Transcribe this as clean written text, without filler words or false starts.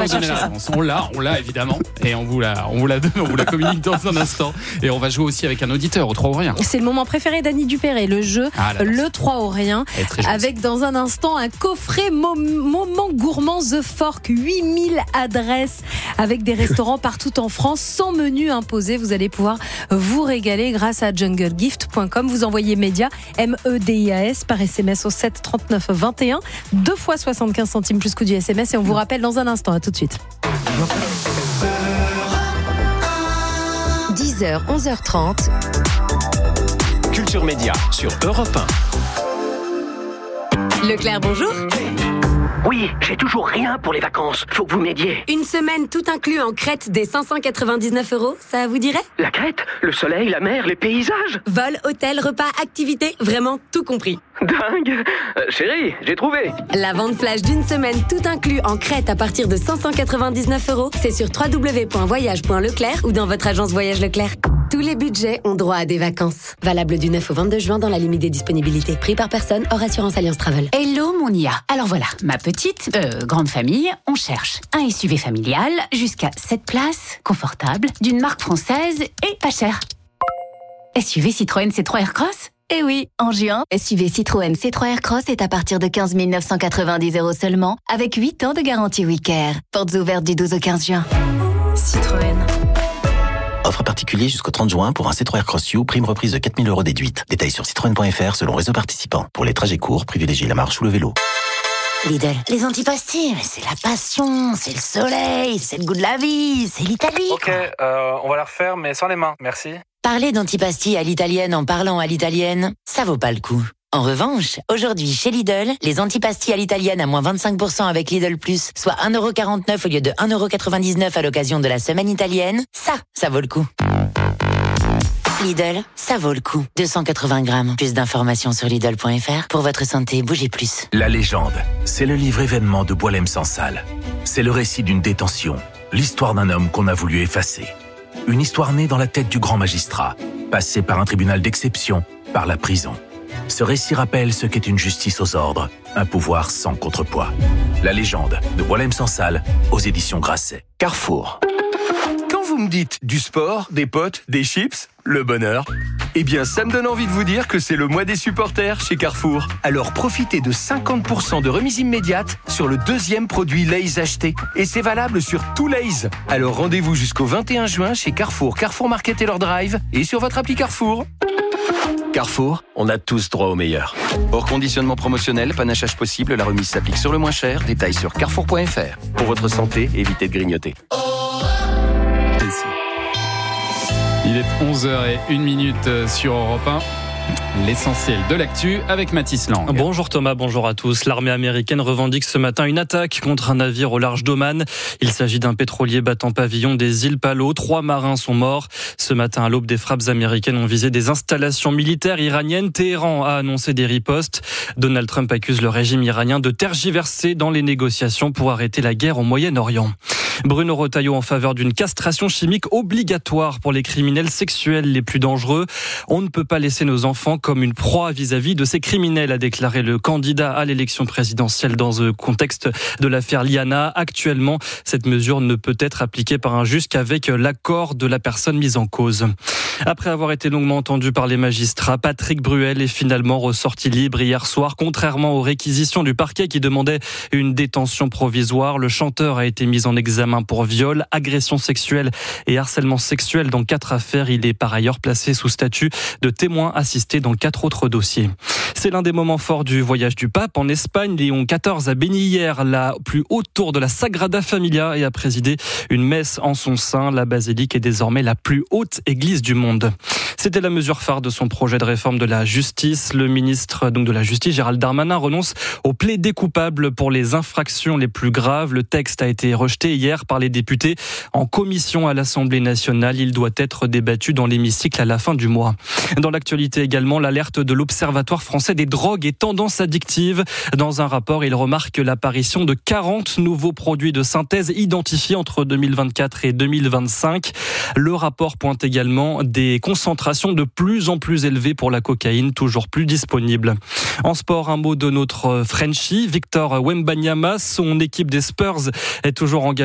vous donner la réponse. On l'a évidemment. Et on vous la communique dans un instant. Et on va jouer aussi avec un auditeur au 3 ou rien. C'est le moment préféré d'Annie Dupéré, le jeu, le 3 ou rien. Avec dans un instant un coffret moment gourmand The Fork, 8000 adresses avec des restaurants partout en France, sans menu imposé. Vous allez pouvoir vous régaler grâce à junglegift.com. Vous envoyez média, MEDIAS, par SMS au 7 39 21, 2 fois 75 centimes plus coût du SMS. Et on vous rappelle dans un instant. À tout de suite. 10h, 11h30. Culture Média sur Europe 1. Leclerc, bonjour. Oui, j'ai toujours rien pour les vacances. Faut que vous m'aidiez. Une semaine tout inclus en Crète des 599 €, ça vous dirait ? La Crète, le soleil, la mer, les paysages. Vol, hôtel, repas, activités, vraiment tout compris. Dingue. Chérie, j'ai trouvé. La vente flash d'une semaine tout inclus en Crète à partir de 599 €, c'est sur www.voyage.leclerc ou dans votre agence Voyage Leclerc. Tous les budgets ont droit à des vacances. Valable du 9 au 22 juin dans la limite des disponibilités. Prix par personne, hors assurance Alliance Travel. Hello mon IA. Alors voilà, ma petite, grande famille, on cherche un SUV familial jusqu'à 7 places, confortable, d'une marque française et pas cher. SUV Citroën C3 Aircross ? Eh oui, en juin, SUV Citroën C3 Aircross est à partir de 15 990 € seulement, avec 8 ans de garantie WeCare. Portes ouvertes du 12 au 15 juin. Citroën. Offre particulier jusqu'au 30 juin pour un C3 Aircross U, prime reprise de 4 000 € déduite. Détails sur citroën.fr selon réseau participant. Pour les trajets courts, privilégiez la marche ou le vélo. Lidl, les antipastilles, c'est la passion, c'est le soleil, c'est le goût de la vie, c'est l'Italie. Ok, on va la refaire, mais sans les mains, merci. Parler d'antipastilles à l'italienne en parlant à l'italienne, ça vaut pas le coup. En revanche, aujourd'hui chez Lidl, les antipastilles à l'italienne à moins 25% avec Lidl Plus, soit 1,49 € au lieu de 1,99 € à l'occasion de la semaine italienne, ça vaut le coup. Lidl, ça vaut le coup. 280 grammes. Plus d'informations sur Lidl.fr. Pour votre santé, bougez plus. La légende, c'est le livre événement de Boualem-Sansal. C'est le récit d'une détention, l'histoire d'un homme qu'on a voulu effacer. Une histoire née dans la tête du grand magistrat, passé par un tribunal d'exception, par la prison. Ce récit rappelle ce qu'est une justice aux ordres, un pouvoir sans contrepoids. La légende de Boualem-Sansal aux éditions Grasset. Carrefour. Quand vous me dites du sport, des potes, des chips, le bonheur, eh bien ça me donne envie de vous dire que c'est le mois des supporters chez Carrefour. Alors profitez de 50% de remise immédiate sur le deuxième produit Lay's acheté. Et c'est valable sur tout Lay's. Alors rendez-vous jusqu'au 21 juin chez Carrefour, Carrefour Market et leur drive et sur votre appli Carrefour. Carrefour, on a tous droit au meilleur. Hors conditionnement promotionnel, panachage possible, la remise s'applique sur le moins cher. Détails sur carrefour.fr. Pour votre santé, évitez de grignoter. Il est 11h01 sur Europe 1. L'essentiel de l'actu avec Mathis Lang. Bonjour Thomas, bonjour à tous. L'armée américaine revendique ce matin une attaque contre un navire au large d'Oman. Il s'agit d'un pétrolier battant pavillon des îles Palau. 3 marins sont morts. Ce matin, à l'aube, des frappes américaines ont visé des installations militaires iraniennes. Téhéran a annoncé des ripostes. Donald Trump accuse le régime iranien de tergiverser dans les négociations pour arrêter la guerre au Moyen-Orient. Bruno Retailleau en faveur d'une castration chimique obligatoire pour les criminels sexuels les plus dangereux. On ne peut pas laisser nos enfants comme une proie vis-à-vis de ces criminels, a déclaré le candidat à l'élection présidentielle dans le contexte de l'affaire Liana. Actuellement, cette mesure ne peut être appliquée par un juge qu'avec l'accord de la personne mise en cause. Après avoir été longuement entendu par les magistrats, Patrick Bruel est finalement ressorti libre hier soir, contrairement aux réquisitions du parquet qui demandait une détention provisoire. Le chanteur a été mis en examen pour viol, agression sexuelle et harcèlement sexuel dans 4 affaires. Il est par ailleurs placé sous statut de témoin assisté dans 4 autres dossiers. C'est l'un des moments forts du voyage du pape en Espagne. Léon XIV a béni hier la plus haute tour de la Sagrada Familia et a présidé une messe en son sein. La basilique est désormais la plus haute église du monde. C'était la mesure phare de son projet de réforme de la justice. Le ministre de la Justice, Gérald Darmanin, renonce au plaidé coupable pour les infractions les plus graves. Le texte a été rejeté hier par les députés en commission à l'Assemblée nationale. Il doit être débattu dans l'hémicycle à la fin du mois. Dans l'actualité également, l'alerte de l'Observatoire français des drogues et tendances addictives. Dans un rapport, il remarque l'apparition de 40 nouveaux produits de synthèse identifiés entre 2024 et 2025. Le rapport pointe également des concentrations de plus en plus élevées pour la cocaïne, toujours plus disponible. En sport, un mot de notre Frenchie, Victor Wembanyama. Son équipe des Spurs est toujours engagée